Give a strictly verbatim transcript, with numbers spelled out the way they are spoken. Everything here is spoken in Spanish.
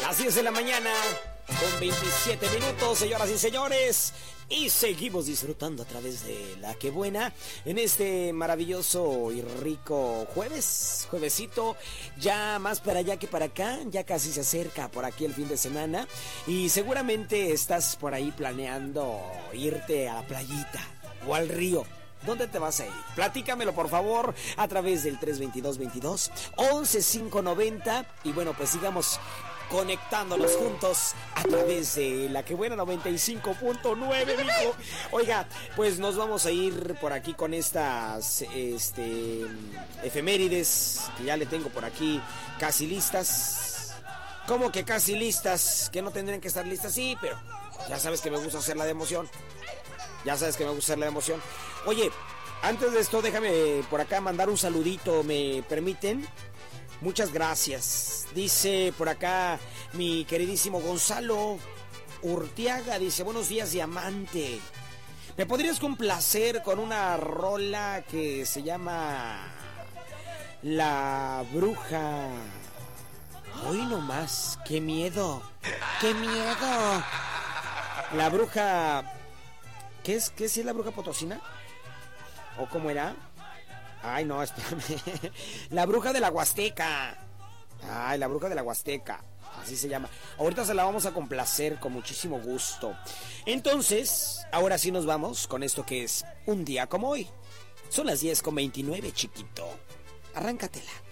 Las diez de la mañana, con veintisiete minutos, señoras y señores. Y seguimos disfrutando a través de La Que Buena en este maravilloso y rico jueves, juevesito, ya más para allá que para acá, ya casi se acerca por aquí el fin de semana y seguramente estás por ahí planeando irte a la playita o al río. ¿Dónde te vas a ir? Platícamelo por favor a través del tres veintidós veintidós once cinco noventa y bueno, pues sigamos conectándonos juntos a través de La Que Buena noventa y cinco punto nueve, mijo. Oiga, pues nos vamos a ir por aquí con estas este efemérides que ya le tengo por aquí casi listas. ¿Cómo que casi listas? ¿Que no tendrían que estar listas? Sí, pero ya sabes que me gusta hacer la de emoción. Ya sabes que me gusta hacer la de emoción. Oye, antes de esto déjame por acá mandar un saludito, ¿me permiten? Muchas gracias. Dice por acá mi queridísimo Gonzalo Urtiaga, dice, buenos días, diamante. ¿Me podrías complacer con una rola que se llama La Bruja? Hoy nomás, qué miedo, qué miedo. La bruja, ¿qué es? ¿Qué es si es la bruja potosina? ¿O cómo era? Ay, no, espérame. La bruja de la Huasteca. Ay, la bruja de la Huasteca. Así se llama. Ahorita se la vamos a complacer con muchísimo gusto. Entonces, ahora sí nos vamos con esto que es un día como hoy. Son las diez con veintinueve, chiquito. Arráncatela.